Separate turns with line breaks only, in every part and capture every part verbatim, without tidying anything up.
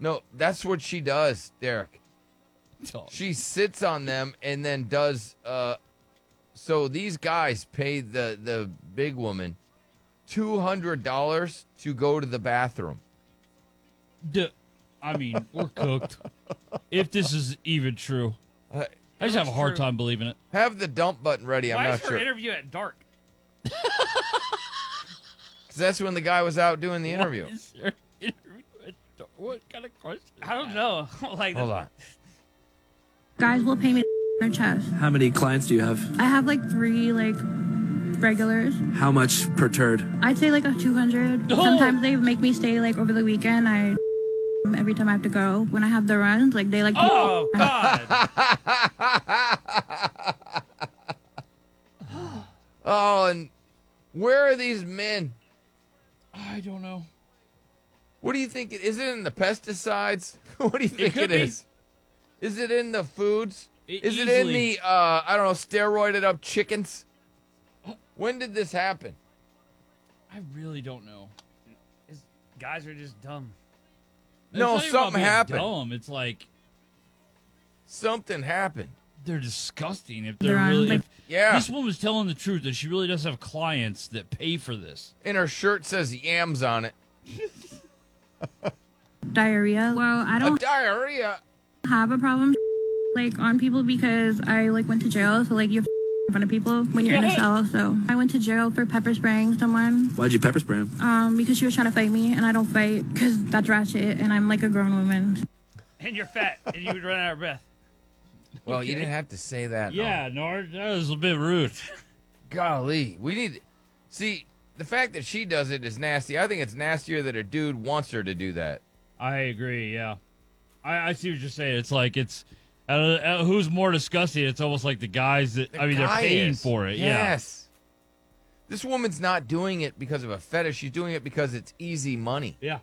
No, that's what she does, Derek. She sits on them and then does. Uh, so these guys pay the the big woman two hundred dollars to go to the bathroom.
D- I mean, we're cooked. If this is even true,
Uh,
I just have a hard
true.
time believing it.
have the dump button ready.
Why
I'm
is
not
her
sure.
interview at dark?
Because that's when the guy was out doing the interview.
What, is there interview at dark? What kind of question? is
I don't
that?
know. like,
Hold on.
Guys will pay me their chest.
How many clients do you have?
I have like three like regulars.
How much per turd?
I'd say like a two hundred.
Oh!
Sometimes they make me stay like over the weekend. I every time I have to go when I have the runs, like they like.
Oh God!
Oh, and where are these men?
I don't know.
What do you think? It, is it in the pesticides? What do you think
could
it
be.
is? Is it in the foods?
It
is it in
easily-
the, uh, I don't know, steroided up chickens? When did this happen?
I really don't know.
It's- guys are just dumb.
It's
No,
not even about
something
being
happened.
Dumb. It's like
Something happened.
they're disgusting. If
They're
they're
on,
really,
like-
if
Yeah.
this woman's telling the truth that she really does have clients that pay for this.
And her shirt says yams on it.
Diarrhea. Well, I
A
don't
diarrhea.
have a problem like on people because I like went to jail. So like you have in front of people when you're in a cell. So I went to jail for pepper spraying someone.
Why'd you pepper spray him?
Um, because she was trying to fight me, and I don't fight because that's ratchet, and I'm like a grown woman.
And you're fat, and you would run out of breath.
Well, you didn't have to say that. no.
Yeah, Nard, that was a bit rude.
Golly. We need. See, the fact that she does it is nasty. I think it's nastier that a dude wants her to do that.
I agree. Yeah, I, I see what you're saying. It's like it's uh, uh, who's more disgusting. It's almost like the guys that
The
I mean they're
guy
paying
is.
for it. Yeah.
Yes. This woman's not doing it because of a fetish. She's doing it because it's easy money.
Yeah.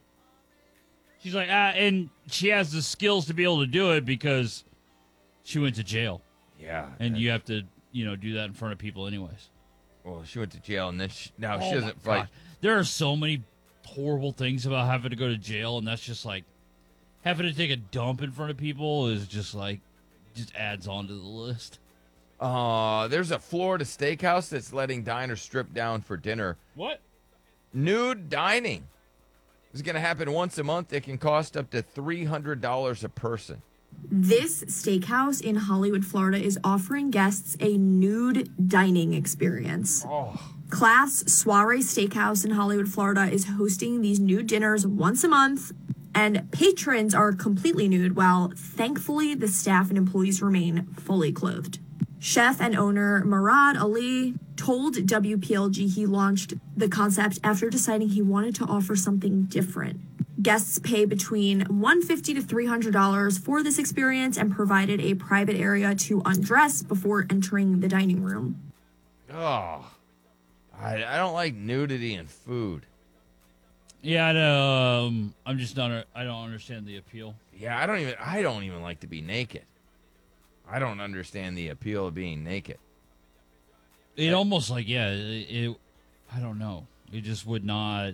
She's like, ah, and she has the skills to be able to do it because she went to jail,
Yeah.
and you have to, you know, do that in front of people anyways.
Well, she went to jail, and then she, now
Oh
she
my
doesn't fight.
God. There are so many horrible things about having to go to jail, and that's just like having to take a dump in front of people is just like just adds on to the list.
Uh, there's a Florida steakhouse that's letting diners strip down for dinner.
What?
Nude dining is going to happen once a month. It can cost up to three hundred dollars a person.
This steakhouse in Hollywood, Florida is offering guests a nude dining experience.
Oh,
Class Soiree Steakhouse in Hollywood, Florida is hosting these nude dinners once a month, and patrons are completely nude while thankfully the staff and employees remain fully clothed. Chef and owner Murad Ali told W P L G he launched the concept after deciding he wanted to offer something different. Guests pay between one hundred fifty dollars to three hundred dollars for this experience and provided a private area to undress before entering the dining room.
oh. I, I don't like nudity in food.
Yeah, I know, um, I'm just not. I don't understand the appeal.
Yeah, I don't even. I don't even like to be naked. I don't understand the appeal of being naked.
It almost like yeah. It, it I don't know. It just would not.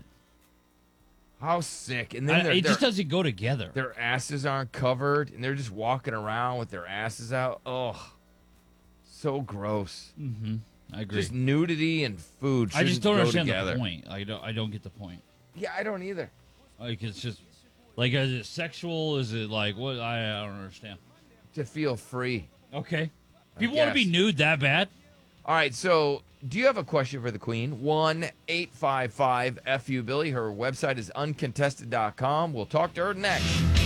How sick! And then
I,
their,
it
their,
just doesn't go together.
their asses aren't covered, and they're just walking around with their asses out. Oh, so gross.
Mm-hmm. I agree.
Just nudity and food.
I just
shouldn't
don't
go
understand
together.
the point. I don't. I don't get the point.
Yeah, I don't either.
Like it's just like is it sexual? Is it like what? I, I don't understand.
To feel free.
Okay. People want to be
guess.
nude that bad?
All right, so do you have a question for the Queen? one eight five five F U Billy. Her website is uncontested dot com. We'll talk to her next.